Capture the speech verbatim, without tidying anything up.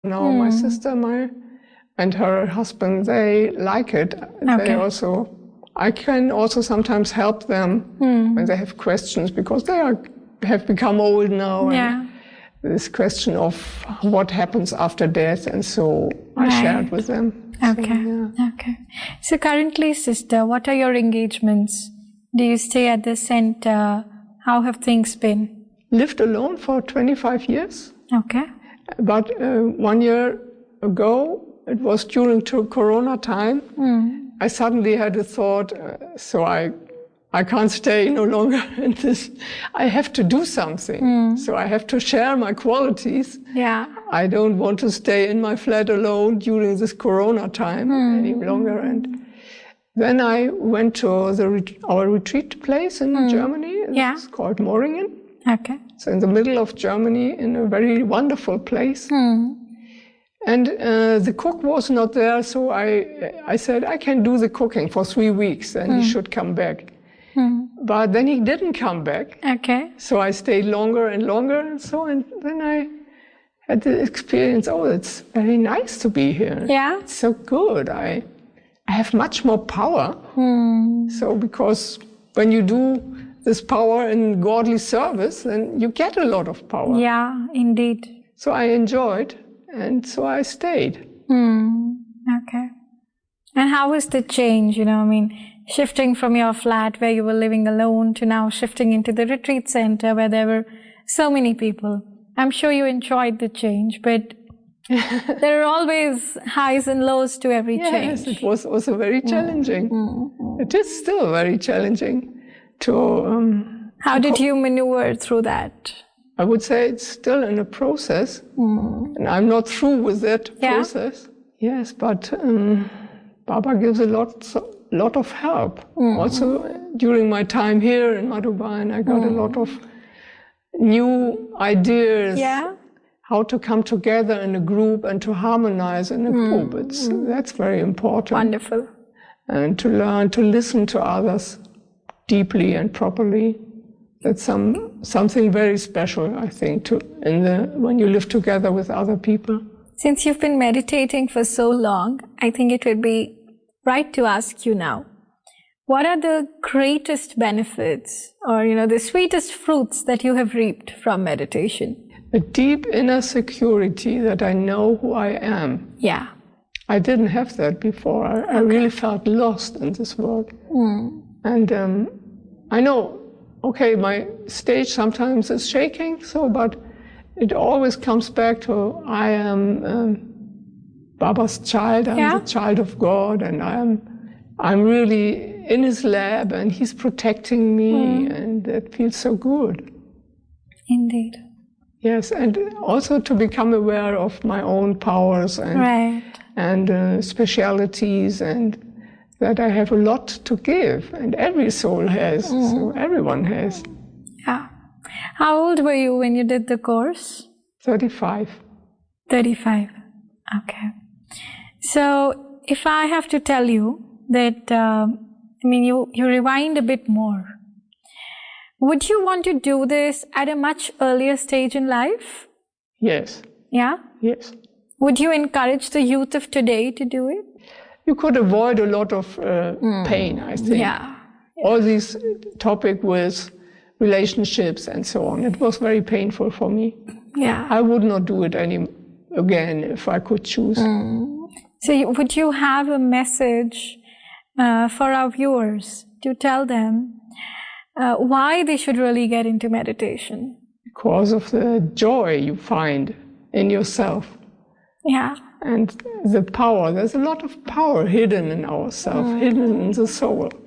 Now mm. my sister, my and her husband, they like it. Okay. They also, I can also sometimes help them mm. when they have questions, because they are have become old now. Yeah. And this question of what happens after death, and so I right. shared with them. Okay. So, yeah. Okay. So currently, sister, what are your engagements? Do you stay at the center? How have things been? Lived alone for twenty-five years. Okay. But uh, one year ago, it was during Corona time, mm. I suddenly had a thought, uh, so I I can't stay no longer in this. I have to do something. Mm. So I have to share my qualities. Yeah. I don't want to stay in my flat alone during this Corona time mm. any longer. And then I went to the ret our retreat place in mm. Germany. Yeah. It's called Moringen. Okay. So in the middle of Germany, in a very wonderful place. Mm. And uh, the cook was not there, so I I said, I can do the cooking for three weeks, and mm. he should come back. Mm. But then he didn't come back. Okay. So I stayed longer and longer, and so and then I had the experience, oh, it's very nice to be here. Yeah. It's so good. I, I have much more power. Mm. So because when you do this power in godly service, then you get a lot of power. Yeah, indeed. So I enjoyed, and so I stayed. Hmm. Okay. And how was the change, you know, I mean, shifting from your flat where you were living alone to now shifting into the retreat center where there were so many people? I'm sure you enjoyed the change, but there are always highs and lows to every yes, change. Yes, it was also very challenging. Mm-hmm. It is still very challenging. To, um, How did you maneuver through that? I would say it's still in a process, mm. and I'm not through with that yeah. process. Yes, but um, Baba gives a lot, lot of help. Mm. Also, during my time here in Madhuban, I got mm. a lot of new ideas. Yeah. How to come together in a group and to harmonize in a mm. group. It's, mm. That's very important. Wonderful. And to learn to listen to others deeply and properly. That's some something very special, I think, to in the when you live together with other people. Since you've been meditating for so long, I think it would be right to ask you now, what are the greatest benefits or, you know, the sweetest fruits that you have reaped from meditation? A deep inner security that I know who I am. Yeah. I didn't have that before. I, okay. I really felt lost in this world. Mm. And um, I know, okay, my stage sometimes is shaking, so, but it always comes back to I am um, Baba's child, I'm yeah. the child of God, and I'm, I'm really in his lab, and he's protecting me, mm. and that feels so good. Indeed. Yes, and also to become aware of my own powers and, right. and uh, specialities, and that I have a lot to give, and every soul has, mm. so everyone has. Yeah. How old were you when you did the course? thirty-five. thirty-five. Okay. So, if I have to tell you that, uh, I mean, you, you rewind a bit more, would you want to do this at a much earlier stage in life? Yes. Yeah? Yes. Would you encourage the youth of today to do it? You could avoid a lot of uh, mm. pain, I think. Yeah. All these topic with relationships and so on. It was very painful for me. Yeah. I would not do it any again if I could choose. Mm. So would you have a message uh, for our viewers to tell them uh, why they should really get into meditation? Because of the joy you find in yourself. Yeah. And the power, there's a lot of power hidden in ourselves, mm. hidden in the soul.